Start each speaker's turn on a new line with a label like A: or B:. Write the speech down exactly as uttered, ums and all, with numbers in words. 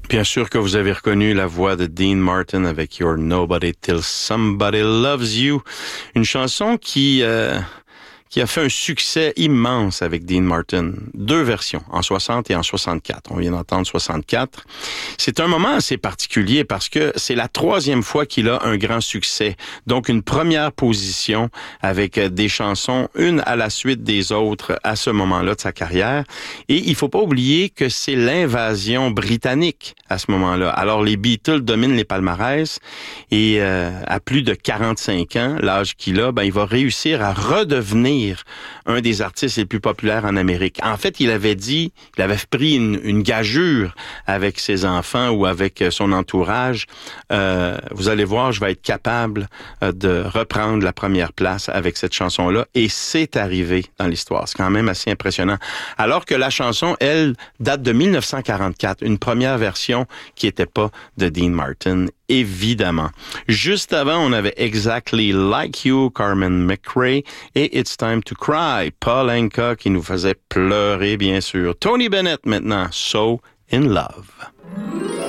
A: Bien sûr que vous avez reconnu la voix de Dean Martin avec You're Nobody Till Somebody Loves You, une chanson qui euh, qui a fait un succès immense avec Dean Martin. Deux versions, en soixante et en soixante-quatre. On vient d'entendre soixante-quatre. C'est un moment assez particulier parce que c'est la troisième fois qu'il a un grand succès. Donc, une première position avec des chansons, une à la suite des autres à ce moment-là de sa carrière. Et il faut pas oublier que c'est l'invasion britannique à ce moment-là. Alors, les Beatles dominent les palmarès et euh, à plus de quarante-cinq ans, l'âge qu'il a, ben, il va réussir à redevenir un des artistes les plus populaires en Amérique. En fait, il avait dit, il avait pris une, une gageure avec ses enfants ou avec son entourage. Euh, vous allez voir, je vais être capable de reprendre la première place avec cette chanson-là. Et c'est arrivé dans l'histoire. C'est quand même assez impressionnant. Alors que la chanson, elle, date de mille neuf cent quarante-quatre. Une première version qui n'était pas de Dean Martin, évidemment. Juste avant, on avait Exactly Like You, Carmen McRae, et It's Time to Cry, Paul Anka qui nous faisait pleurer, bien sûr. Tony Bennett maintenant, So in Love.